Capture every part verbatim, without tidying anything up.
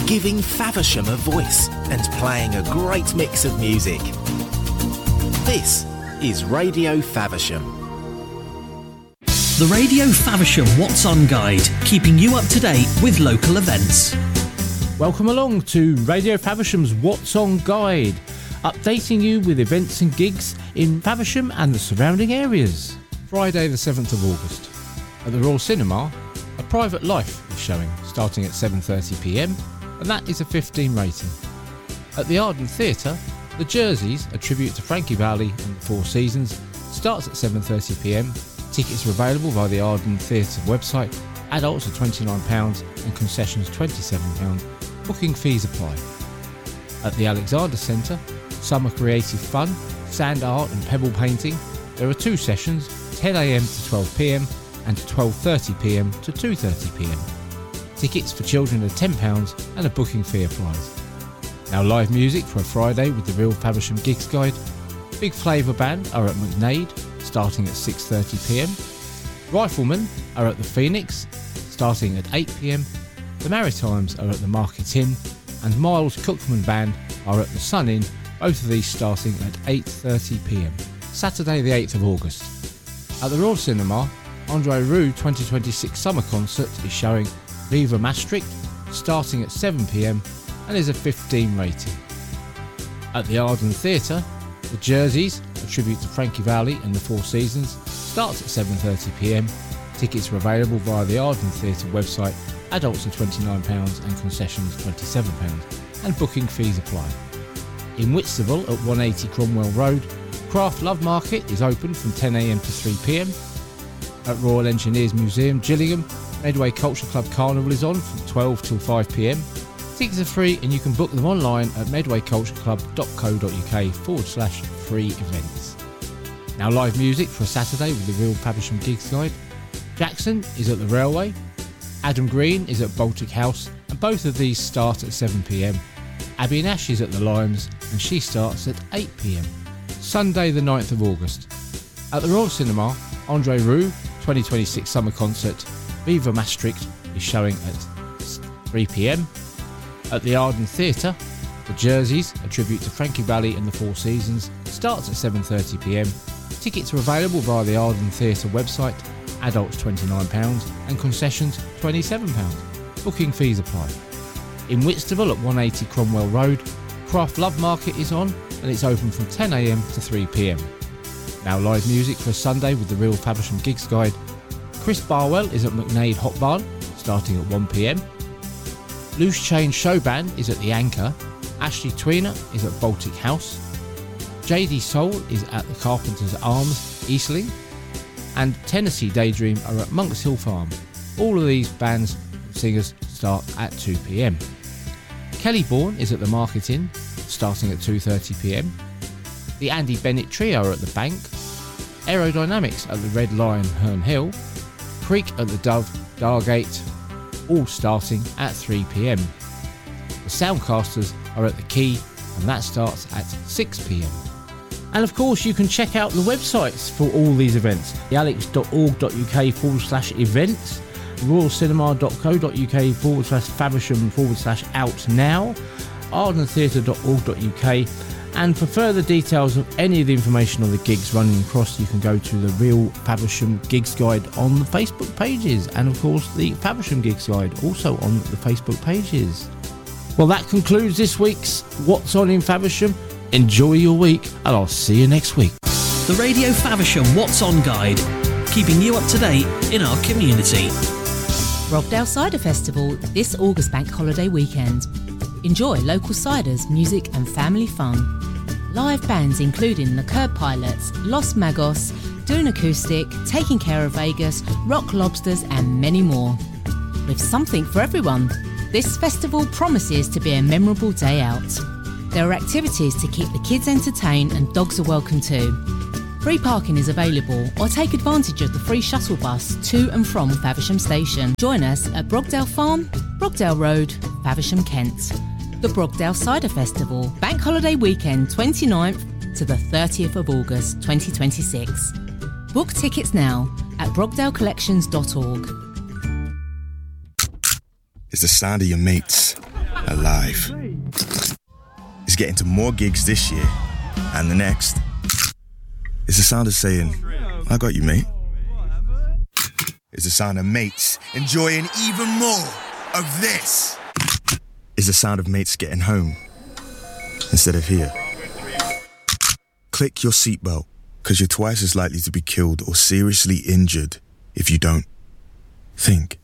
giving Faversham a voice and playing a great mix of music. This is Radio Faversham. The Radio Faversham What's On Guide, keeping you up to date with local events. Welcome along to Radio Faversham's What's On Guide, updating you with events and gigs in Faversham and the surrounding areas. Friday the seventh of August. At the Royal Cinema, A Private Life is showing, starting at seven thirty p m, and that is a fifteen rating. At the Arden Theatre, The Jerseys, a tribute to Frankie Valli and the Four Seasons, starts at seven thirty p m. Tickets are available via the Arden Theatre website. Adults are twenty-nine pounds and concessions twenty-seven pounds. Booking fees apply. At the Alexander Centre, Summer Creative Fun, Sand Art and Pebble Painting. There are two sessions, ten a m to twelve p m and twelve thirty p m to two thirty p m. Tickets for children are ten pounds and a booking fee applies. Now live music for a Friday with the Real Faversham Gigs Guide. Big Flavour Band are at McNade, starting at six thirty p m. Riflemen are at the Phoenix, starting at eight p m. The Maritimes are at the Market Inn, and Miles Cookman Band are at the Sun Inn, both of these starting at eight thirty p m. Saturday the eighth of August. At the Royal Cinema, Andre Roux twenty twenty-six Summer Concert is showing Viva Maastricht, starting at seven p m and is a fifteen rating. At the Arden Theatre, The Jerseys, a tribute to Frankie Valli and the Four Seasons, starts at seven thirty p m. Tickets are available via the Arden Theatre website. Adults are twenty-nine pounds and concessions twenty-seven pounds, and booking fees apply. In Whitstable at one eighty Cromwell Road, Craft Love Market is open from ten a m to three p m. At Royal Engineers Museum, Gillingham, Medway Culture Club Carnival is on from twelve till five p m. Tickets are free and you can book them online at medwaycultureclub.co.uk forward slash free events. Now live music for a Saturday with the Real Faversham Gigs Guide. Jackson is at the Railway, Adam Green is at Baltic House, and both of these start at seven p m. Abby Nash is at the Limes and she starts at eight p m. Sunday the ninth of August. At the Royal Cinema, Andre Roux twenty twenty-six Summer Concert Viva Maastricht is showing at three p m. At the Arden Theatre, The Jerseys, a tribute to Frankie Valli and the Four Seasons, starts at seven thirty p m. Tickets are available via the Arden Theatre website. Adults twenty-nine pounds and concessions twenty-seven pounds. Booking fees apply. In Whitstable at one eighty Cromwell Road, Craft Love Market is on and it's open from ten a m to three p m. Now live music for a Sunday with the Real Faversham Gigs Guide. Chris Barwell is at McNade Hot Barn, starting at one p m. Loose Change Show Band is at the Anchor. Ashley Tweener is at Baltic House. J D Soul is at the Carpenter's Arms, Eastling. And Tennessee Daydream are at Monks Hill Farm. All of these bands and singers start at two p m. Kelly Bourne is at the Market Inn, starting at two thirty p m. The Andy Bennett Trio are at the Bank. Aerodynamics at the Red Lion, Herne Hill. Creek at the Dove, Dargate, all starting at three p m. The Soundcasters are at the Quay, and that starts at six p m. And of course you can check out the websites for all these events. the alex dot org dot u k forward slash events, royalcinema dot co dot u k forward slash faversham forward slash out now, arden theatre dot org dot u k, and for further details of any of the information on the gigs running across, you can go to the Real Faversham Gigs Guide on the Facebook pages, and of course the Faversham Gigs Guide also on the Facebook pages. Well, that concludes this week's What's On in Faversham. Enjoy your week, and I'll see you next week. The Radio Faversham What's On Guide, keeping you up to date in our community. Brogdale Cider Festival this August bank holiday weekend. Enjoy local ciders, music and family fun. Live bands including the Curb Pilots, Los Magos, Dune Acoustic, Taking Care of Vegas, Rock Lobsters and many more. With something for everyone, this festival promises to be a memorable day out. There are activities to keep the kids entertained and dogs are welcome too. Free parking is available, or take advantage of the free shuttle bus to and from Faversham Station. Join us at Brogdale Farm, Brogdale Road, Faversham, Kent. The Brogdale Cider Festival, bank holiday weekend twenty-ninth to the thirtieth of August twenty twenty-six. Book tickets now at brogdale collections dot org. It's the sound of your mates alive. It's getting to more gigs this year and the next. It's the sound of saying, I got you, mate. It's the sound of mates enjoying even more of this. It's the sound of mates getting home instead of here. Click your seatbelt, because you're twice as likely to be killed or seriously injured if you don't. Think.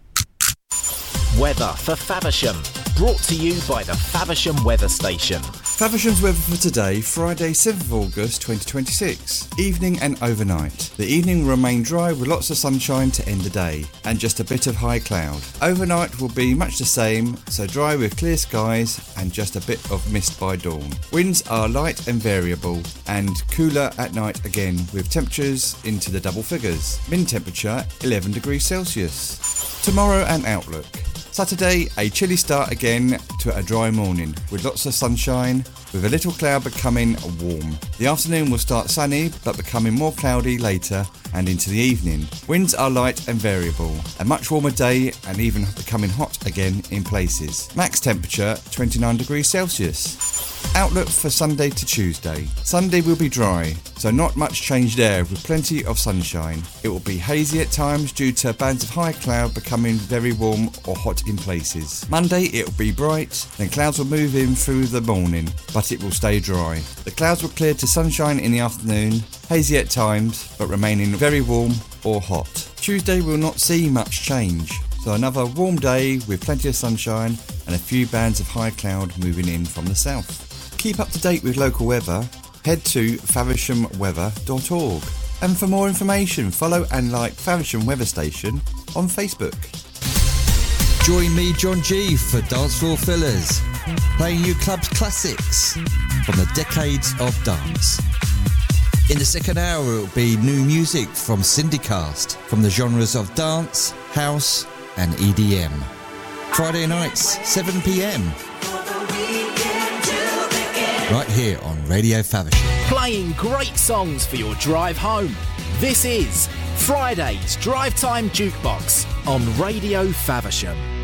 Weather for Faversham. Brought to you by the Faversham Weather Station. Faversham's weather for today, Friday seventh of August twenty twenty-six. Evening and overnight. The evening will remain dry with lots of sunshine to end the day and just a bit of high cloud. Overnight will be much the same, so dry with clear skies and just a bit of mist by dawn. Winds are light and variable and cooler at night again with temperatures into the double figures. Min temperature eleven degrees Celsius. Tomorrow and outlook. Saturday, a chilly start again to a dry morning with lots of sunshine with a little cloud becoming warm. The afternoon will start sunny but becoming more cloudy later and into the evening. Winds are light and variable. A much warmer day and even becoming hot again in places. Max temperature twenty-nine degrees Celsius. Outlook for Sunday to Tuesday. Sunday will be dry, so not much change there with plenty of sunshine. It will be hazy at times due to bands of high cloud becoming very warm or hot in places. Monday it will be bright, then clouds will move in through the morning, but it will stay dry. The clouds will clear to sunshine in the afternoon, hazy at times, but remaining very warm or hot. Tuesday will not see much change. So another warm day with plenty of sunshine and a few bands of high cloud moving in from the south. Keep up to date with local weather, head to faversham weather dot org. And for more information, follow and like Faversham Weather Station on Facebook. Join me, John G, for Dance Floor Fillers, playing you clubs classics from the decades of dance. In the second hour, it will be new music from Syndicast, from the genres of dance, house and E D M. Friday nights, seven p.m. right here on Radio Faversham. Playing great songs for your drive home. This is Friday's Drive Time Jukebox on Radio Faversham.